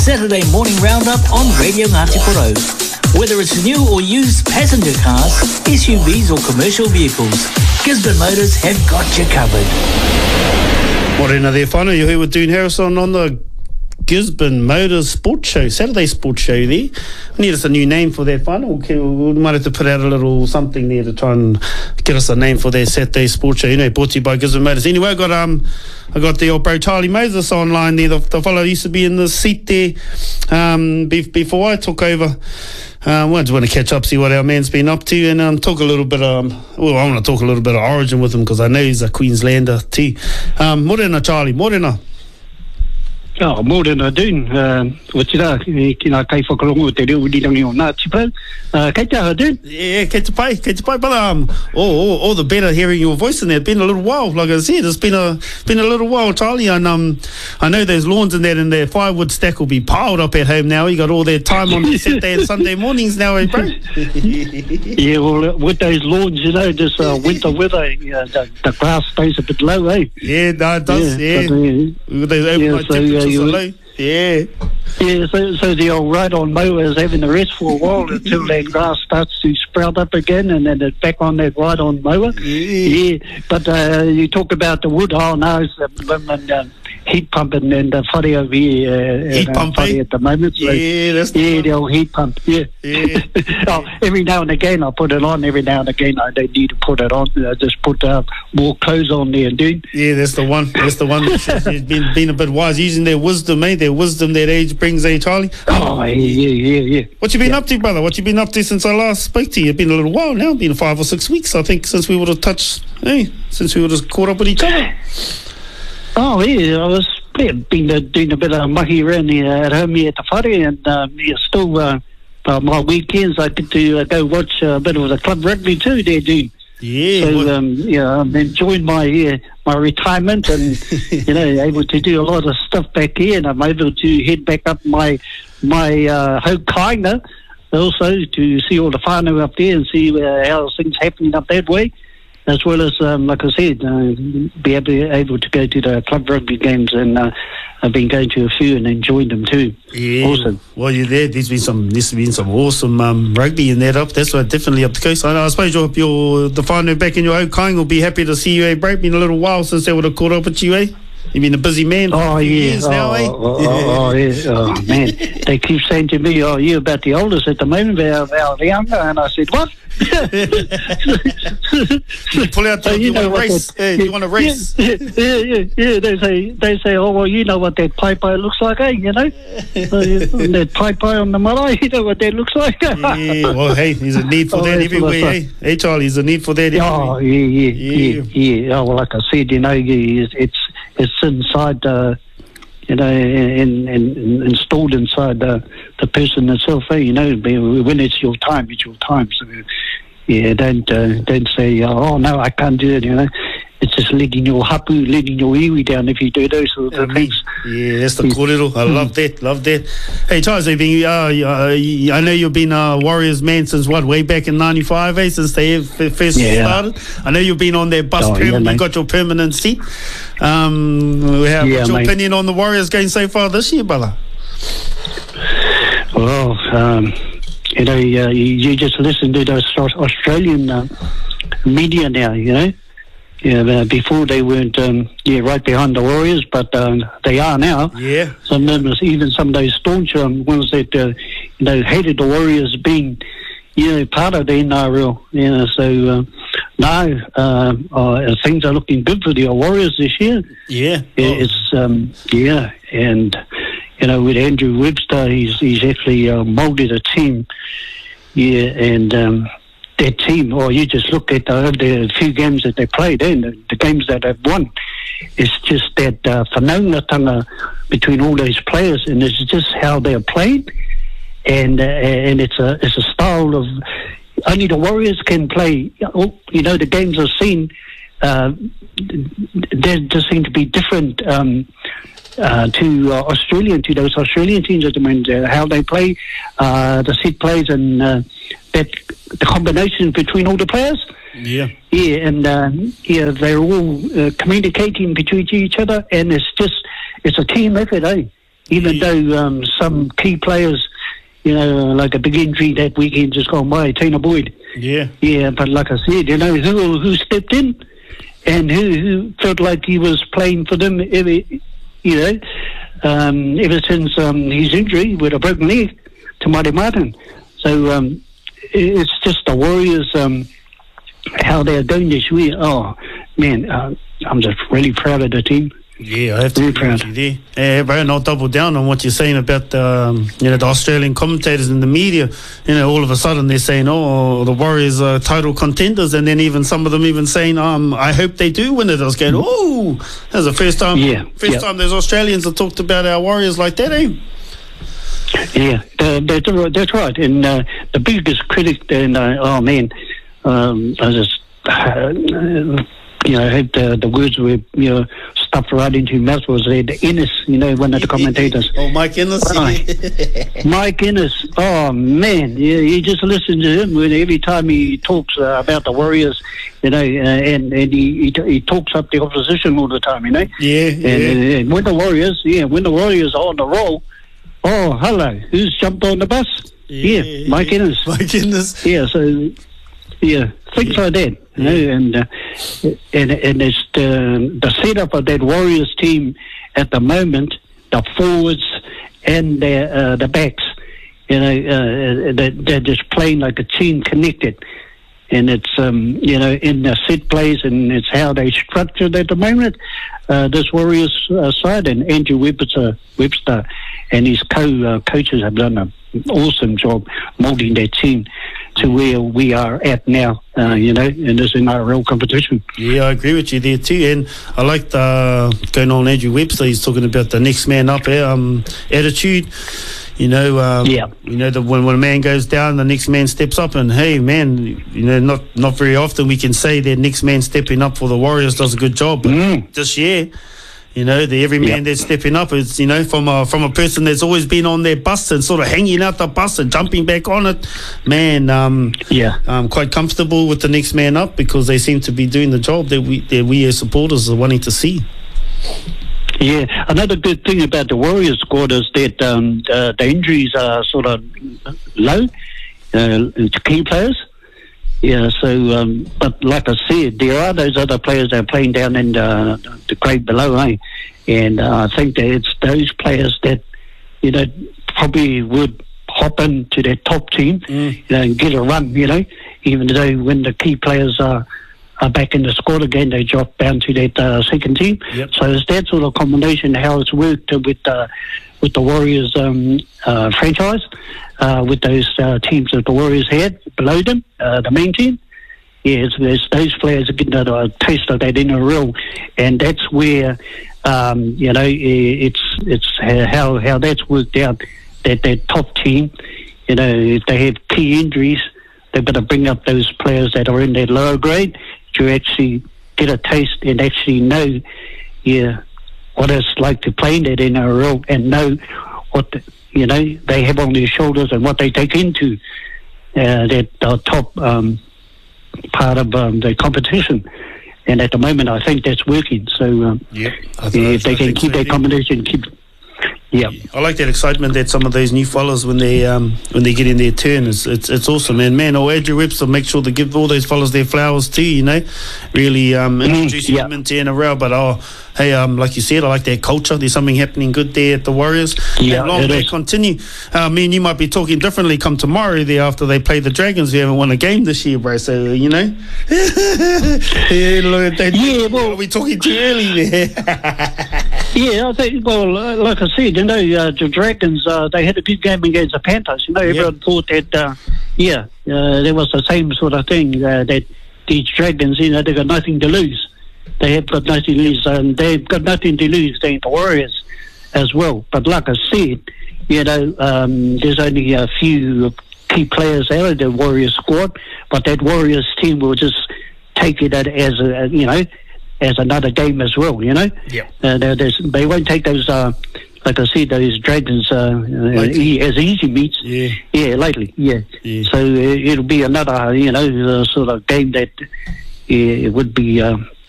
Saturday morning roundup on Radio Ngāti Porou. Whether it's new or used passenger cars, SUVs or commercial vehicles, Gisborne Motors have got you covered. Morena there, whānau, you're here with Dean Harrison on the Gisborne Motors Sports Show, Saturday Sports Show there. We need us a new name for that whānau. We might have to put out a little something there to try and get us a name for that Saturday Sports Show, brought to you by Gisborne Motors. Anyway, I got the old bro Charlie Moses online there, the fellow used to be in the seat there before I took over. I just want to catch up, see what our man's been up to, and talk a little bit I want to talk a little bit of origin with him, because I know he's a Queenslander too. Morena Charlie, morena. Morena Dean, watira kina kai whakarongo te reo urirangi o Ngāti Porou. Kei te aha, Dean? Yeah, kei te pai, but all the better hearing your voice in there. It's been a little while, like I said, it's been a little while, Charlie, and I know those lawns and that and their firewood stack will be piled up at home now. You got all their time on Saturday and Sunday mornings now, eh, bro? Yeah, well, with those lawns, this winter weather, the grass stays a bit low, eh? Yeah, no, it does, yeah. With those overnight temperatures are low. Yeah. Yeah, so the old ride-on mower is having a rest for a while until that grass starts to sprout up again, and then it's back on that ride-on mower. Yeah. But you talk about the wood, no, it's heat pump and the whare over here. Heat pump, at the moment. So, yeah, that's the old heat pump, yeah. Every now and again I put it on, every now and again I don't need to put it on. I just put more clothes on there, dude. Yeah, that's the one. He's been a bit wise, using their wisdom, eh? Their wisdom that age brings, eh, Charlie? Oh, yeah. What you been up to, brother? What you been up to since I last spoke to you? It's been a little while now, been 5 or 6 weeks, I think, since we would have touched, since we would have caught up with each other. Oh, yeah, I was been doing a bit of mahi around here at home here at the whare, and still my weekends I get to go watch a bit of the club rugby too there, dude. Yeah. So, I'm enjoying my retirement and, able to do a lot of stuff back here, and I'm able to head back up my Hokainga also to see all the whānau up there and see how things happening up that way. As well as, like I said, be able to go to the club rugby games, and I've been going to a few and enjoying them too. Yeah, awesome. Well, you're there. There's been some awesome rugby in that up. That's why definitely up the coast. I suppose the whānau back in your Hokainga will be happy to see you, eh, bro? Been a little while since they would have caught up with you, eh? You've been a busy man for a few years now, eh? Oh, man. They keep saying to me, you're about the oldest at the moment, they're younger. And I said, what? Pull out you want to race. You want to race. Yeah. They say, oh, well, you know what that pai looks like, eh? That pai on the marae, you know what that looks like. Yeah, well, hey, there's a need for that everywhere, eh? Hey, Charlie, there's a need for that everywhere. Oh, yeah. Oh, well, like I said, it's inside, installed inside the person itself, when it's your time, it's your time. So, don't say, oh, no, I can't do it, It's just letting your hapu, letting your iwi down if you do those sort of things. Yeah, that's the kōrero. I love that. Hey, Charles, I know you've been a Warriors man since way back in 95, eh? Since they first started. I know you've been on their bus permanent. You got your permanent seat. What's your opinion on the Warriors going so far this year, brother? Well, you just listen to those Australian media now, Yeah, before they weren't, right behind the Warriors, but they are now. Yeah. Some of them, even some of those staunch ones that, hated the Warriors being, part of the NRL. So, things are looking good for the Warriors this year. Yeah. It's, and, with Andrew Webster, he's actually moulded a team. Yeah, and, that team, you just look at the few games that they played and the games that they've won. It's just that whanaungatanga between all those players, and it's just how they're played, and it's a style of only the Warriors can play. The games I've seen, they just seem to be different to those Australian teams at the moment, how they play, the set plays, and the combination between all the players. Yeah, and they're all communicating between each other, and it's a team effort, eh? even though some key players, like a big injury that weekend just gone by, Tina Boyd. Yeah. Yeah, but like I said, who stepped in and who felt like he was playing for them ever since his injury with a broken leg to Marty Martin. So it's just the Warriors, how they're going this year. Oh, man, I'm just really proud of the team. Yeah, I have to agree with you there. But I'll double down on what you're saying about the Australian commentators and the media. All of a sudden they're saying, "Oh, the Warriors are title contenders," and then even some of them even saying, "I hope they do win it." I was going, "Oh, that's the first time. Time those Australians have talked about our Warriors like that, eh?" Yeah, that's right. And the biggest critic, and I just. I hope the words were, stuffed right into his mouth was there. Ennis, one of the commentators. Oh, Mike Ennis. Mike Ennis. Oh, man. Yeah, you just listen to him every time he talks about the Warriors, and he talks up the opposition all the time, Yeah. And when the Warriors are on the roll, oh, hello, who's jumped on the bus? Yeah, Mike Ennis. Mike Ennis. Yeah, so... Yeah, things like that, and it's the setup of that Warriors team at the moment, the forwards and the backs, they're just playing like a team connected, and it's in the set plays, and it's how they structured at the moment. This Warriors side, and Andrew Webster and his coaches have done an awesome job moulding that team to where we are at now, in this NRL competition. Yeah, I agree with you there too, and I like going on Andrew Webster. He's talking about the next man up attitude. When a man goes down, the next man steps up, and hey, man, not very often we can say that next man stepping up for the Warriors does a good job, but this year, every man that's stepping up is, from a person that's always been on their bus and sort of hanging out the bus and jumping back on it. Man, I'm quite comfortable with the next man up because they seem to be doing the job that we as supporters are wanting to see. Yeah, another good thing about the Warriors squad is that the injuries are sort of low to key players. Yeah, so, but like I said, there are those other players that are playing down in the grade below, eh? And I think that it's those players that, probably would hop into their top team, and get a run, even though when the key players are back in the squad again, they drop down to that second team. Yep. So it's that sort of combination how it's worked with the Warriors franchise, with those teams that the Warriors had below them, the main team. Yeah, it's those players are getting a taste of that NRL, and that's where it's how that's worked out. That top team, if they have key injuries, they've got to bring up those players that are in that lower grade to actually get a taste and actually know, what it's like to play in that NRL and know what they have on their shoulders and what they take into that top part of the competition. And at the moment, I think that's working. So if they can keep that combination, Yeah, I like that excitement that some of these new fellas when they get in their turn. It's awesome, man. Andrew Webster, make sure to give all those fellas their flowers too. Really introducing them into NRL. But hey, like you said, I like that culture. There's something happening good there at the Warriors. Yeah, long may continue. Me and you might be talking differently come tomorrow there after they play the Dragons. We haven't won a game this year, bro. So well, we're talking too early there. Yeah, I think, like I said, the Dragons, they had a good game against the Panthers. Everyone thought that, there was the same sort of thing, that these Dragons, they've got nothing to lose. They have got nothing to lose, and they've got nothing to lose against the Warriors as well. But like I said, there's only a few key players out of the Warriors squad, but that Warriors team will just take it as as another game as well, they won't take those, like I said, those Dragons as easy meets. Lately. So it'll be another, sort of game that it would be